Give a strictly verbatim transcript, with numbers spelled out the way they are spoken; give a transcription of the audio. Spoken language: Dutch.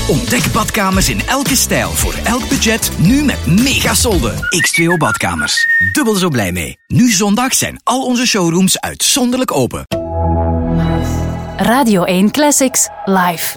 Ontdek badkamers in elke stijl voor elk budget, nu met mega solden. X twee O Badkamers. Dubbel zo blij mee. Nu zondag zijn al onze showrooms uitzonderlijk open. Radio één Classics live.